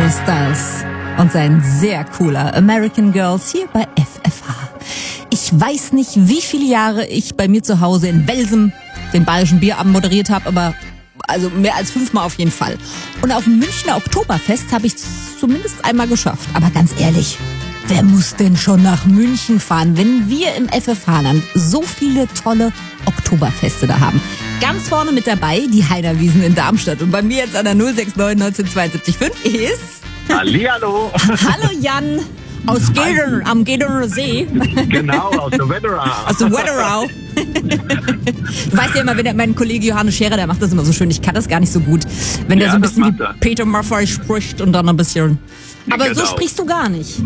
Harry Styles und sein sehr cooler American Girls hier bei FFH. Ich weiß nicht, wie viele Jahre ich bei mir zu Hause in Welsem den Bayerischen Bierabend moderiert habe, aber also mehr als 5-mal auf jeden Fall. Und auf dem Münchner Oktoberfest habe ich zumindest einmal geschafft. Aber ganz ehrlich, wer muss denn schon nach München fahren, wenn wir im FFH-Land so viele tolle Oktoberfeste da haben? Ganz vorne mit dabei die Heinerwiesen in Darmstadt. Und bei mir jetzt an der 069 1972 5 ist... Hallihallo. Hallo Jan aus Gedern, am Gederer See. Genau, aus der Wetterau. Aus der Wetterau. Du weißt ja immer, wenn mein Kollege Johannes Scherer, der macht das immer so schön. Ich kann das gar nicht so gut. Wenn der so ein bisschen wie Peter Maffay spricht und dann ein bisschen... Aber genau. So sprichst du gar nicht.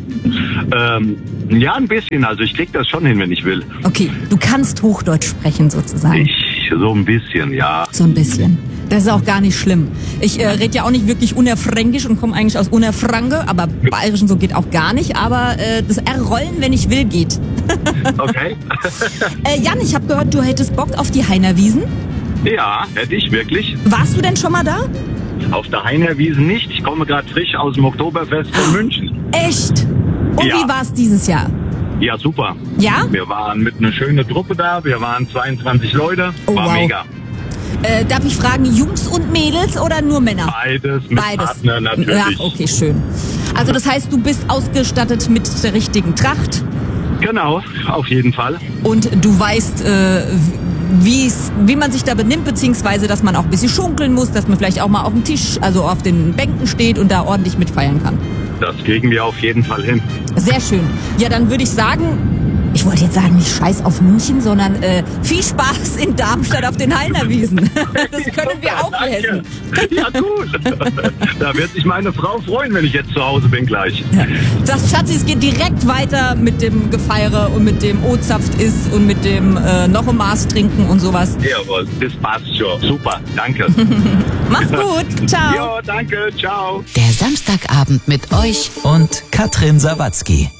Ja, ein bisschen. Also ich krieg das schon hin, wenn ich will. Okay, du kannst Hochdeutsch sprechen sozusagen. So ein bisschen, ja. So ein bisschen. Das ist auch gar nicht schlimm. Ich rede ja auch nicht wirklich Unerfränkisch und komme eigentlich aus Unerfranke, aber Bayerisch und so geht auch gar nicht. Aber das R-Rollen, wenn ich will, geht. Okay. Jan, ich habe gehört, du hättest Bock auf die Heinerwiesen. Ja, hätte ich wirklich. Warst du denn schon mal da? Auf der Heinerwiesen nicht. Ich komme gerade frisch aus dem Oktoberfest von München. Echt? Und ja. Wie war es dieses Jahr? Ja, super. Ja? Wir waren mit einer schönen Truppe da. Wir waren 22 Leute. Oh, war wow. Mega. Darf ich fragen, Jungs und Mädels oder nur Männer? Beides, mit Partner natürlich. Ach, okay, schön. Also das heißt, du bist ausgestattet mit der richtigen Tracht? Genau, auf jeden Fall. Und du weißt, wie man sich da benimmt, beziehungsweise, dass man auch ein bisschen schunkeln muss, dass man vielleicht auch mal auf dem Tisch, also auf den Bänken steht und da ordentlich mitfeiern kann. Das kriegen wir auf jeden Fall hin. Sehr schön. Ja, dann würde ich sagen, ich wollte jetzt sagen, nicht Scheiß auf München, sondern viel Spaß in Darmstadt auf den Heinerwiesen. Das können wir auch lesen. Ja, gut. Da wird sich meine Frau freuen, wenn ich jetzt zu Hause bin gleich. Ja. Das Schatzi, es geht direkt weiter mit dem Gefeiere und mit dem O-Saft ist und mit dem noch ein Maß trinken und sowas. Jawohl, das passt schon. Super, danke. Mach's gut. Ciao. Ja, danke. Ciao. Der Samstagabend mit euch und Katrin Sawatzki.